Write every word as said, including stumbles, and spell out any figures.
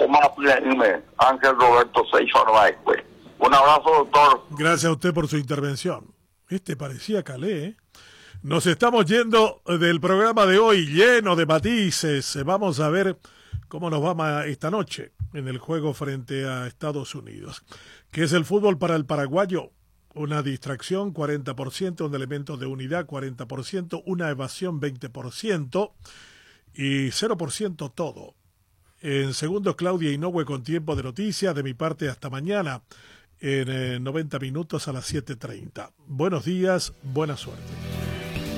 más Ángel Roberto Seixo Arbaicue. Un abrazo, doctor. Gracias a usted por su intervención. Este parecía Calé, ¿eh? Nos estamos yendo del programa de hoy lleno de matices. Vamos a ver cómo nos va esta noche en el juego frente a Estados Unidos. ¿Qué es el fútbol para el paraguayo? Una distracción, cuarenta por ciento, un elemento de unidad, cuarenta por ciento, una evasión, veinte por ciento y cero por ciento todo. En segundos, Claudia Inoue con tiempo de noticias. De mi parte, hasta mañana en eh, noventa minutos a las siete treinta. Buenos días, buena suerte.